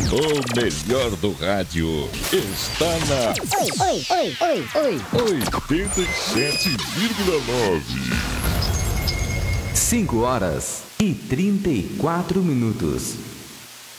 O melhor do rádio está na 87,9. 5 horas e 34 minutos.